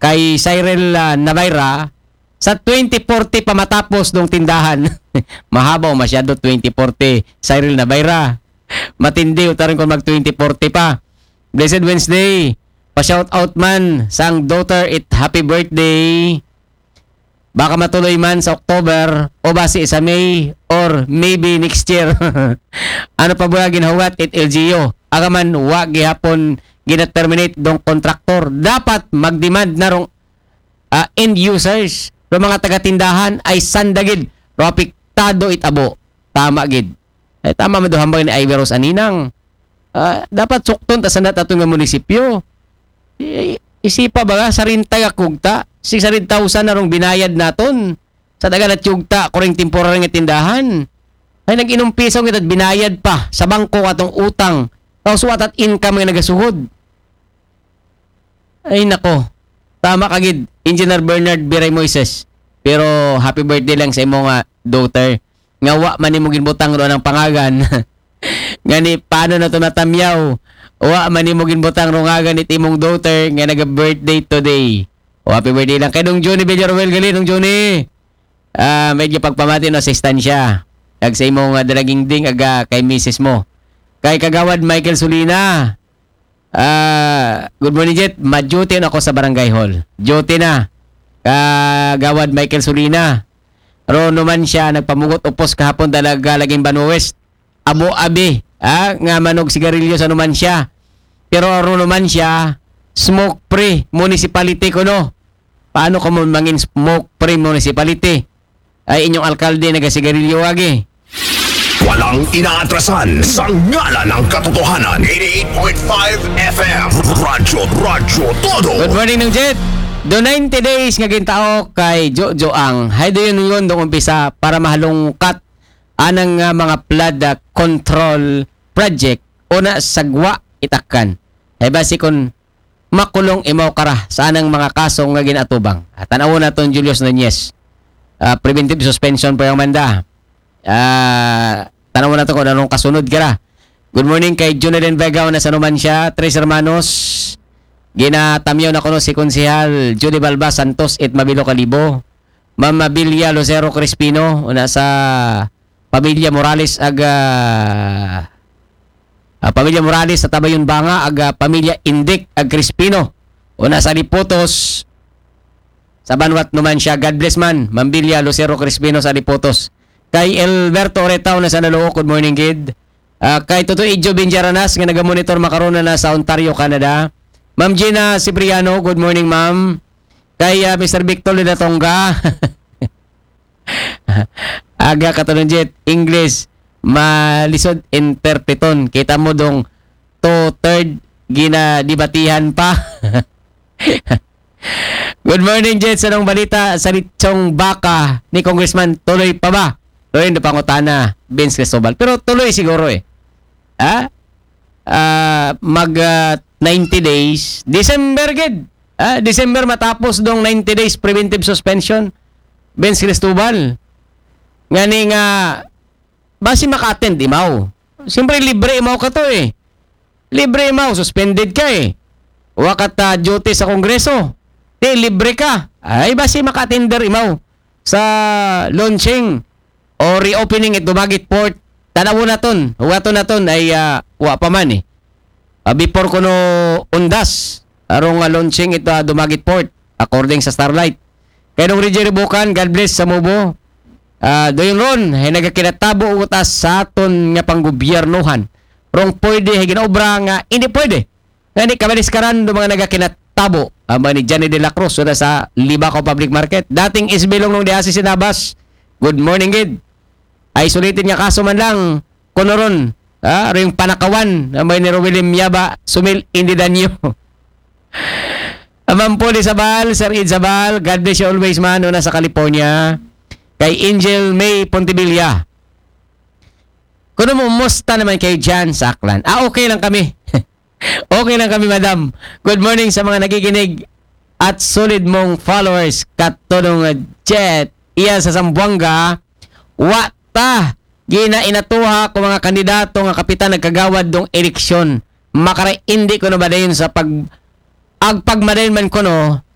kay Cyril Navarra sa 2040 pa matapos ng tindahan. Mahabaw masyado 2040 Cyril Navarra. Matindi utarin kung mag 2040 pa. Blessed Wednesday. Pa-shout out man sang daughter it happy birthday. Baka matuloy man sa October o basi sa May or maybe next year. Ano pa ba ginhawat it LGU? Agaman wa gihapon gina-terminate dong kontraktor. Dapat mag-demand na rong end users. Pero mga taga-tindahan ay sandagid. Ropiktado itabo. Tama gid. Ay tama man do hambang ni Iveros aninang. Dapat sukton ta sandat ato nga munisipyo. Isipa ba sa rintay akugta? 600,000 na rong binayad naton. Sa daga na tiyugta kuring temporary nga tindahan. Ay nag-inumpisaw kita binayad pa sa bangko atong utang. Tapos what at income nga nagasuhod. Ay nako. Tama kagid Engineer Bernard Biray Moises. Pero happy birthday lang sa imong daughter. Nga wa man nimo ginbutang ro ng pangagan. Ngani paano na to natamyaw? Wa man nimo ginbutang ro nga ganit imong daughter nga naga-birthday today. O happy birthday lang kay dong Johnny Villarroel gali dong Johnny. Medyo pagpamati no asistansya. Kag sa imong dalaging ding aga kay misis mo. Kay kagawad Michael Sulina. Good morning Jet. Ma-duty na ako sa barangay hall. Duty na. Kagawad Michael Sulina. Ro naman siya nagpamugot upos kahapon talaga laging Bano West. Amo abi. Nga manog sigarilyo sa naman siya. Pero ro naman siya smoke free municipality ko no. Paano ko mangin smoke free municipality? Ay inyong alkalde nagasigarilyo agi. Walang inaatrasan sa ngalan ng katotohanan. 88.5 FM Radyo Todo. Good morning ng Jet. Do 90 days nga gintao kay Jojo Ang. Hay do yun dong umpisa para mahalungkat anang mga flood control project una sagwa itakan. Hay basi kon makulong imaw kara sa anang mga kaso nga ginatubang. Tanaw na ton Julius Nunez. Preventive suspension po yung manda. Tanaw na to kung anong kasunod kara. Good morning kay Junelin Vega na sa Numancia, Tres Hermanos. Ginatamyaw na kuno si Konsehal Judy Balba Santos et Mabilo Calibo. Ma'am Mabilia Lucero Crispino una sa Pamilya Morales Pamilya Morales sa Tabayon Banga Pamilya Indik Crispino una sa Lipotos sa Banwat naman siya. God bless man Ma'am Bilia Lucero Crispino sa Lipotos. Kay Alberto Oretaw na sa Naloo, good morning kid. Kay Toto Idjo Binjaranas nga nagamonitor makarona na sa Ontario, Canada. Ma'am Gina Cipriano, good morning ma'am. Kay Mr. Victor Lidatonga. Aga katanong Jet, English, malisod interpreton. Kita mo dong 2/3 ginadibatihan pa. Good morning Jet, sa nung balita sa Litsong Baka ni Congressman, tuloy pa ba? Tuloy na pangutana, Vince Cristobal. Pero tuloy siguro mag 90 days, December gid. December matapos dong 90 days preventive suspension. Vince Cristobal. Ngani nga basi maka-attend imaw. Siyempre libre imaw ka to Libre imaw, suspended ka Wakat duty sa Kongreso. Libre ka. Ay basi maka-attender imaw sa launching o reopening at Dumaguete Port. Tanawo na ton. Huwato na ton ay wa pa man before ko no undas arong launching ito Dumaguete Port according sa Starlight. Kaya nung Reggie Ribukan, God bless sa Mubo. Doon ron, nagkakinatabo utas sa aton nga panggobyernohan. Rong pwede, ginaobra nga, hindi pwede. Nga ni kamaliskaran do mga nagkakinatabo. Ni Johnny De La Cruz sa Libaco Public Market. Dating isbilong nung diasi sinabas. Good morning, kid. Ay sulitin nga kaso man lang. Kuno ron, yung panakawan may ni William Yaba sumil hindi danyo. Amampuli Sabal, Sir Id Sabal, God bless you always man una sa California. Kay Angel May Pontevilla. Kuno mo musta naman kay Jan Saklan. Okay lang kami. Okay lang kami madam. Good morning sa mga nakikinig at solid mong followers. Katulong Jet iya sa Zamboanga. Wata gina inatuha ko mga kandidato nga kapitan nagkagawad dong eleksyon. Makara hindi ko na ba dayon sa pagmadayon man ko no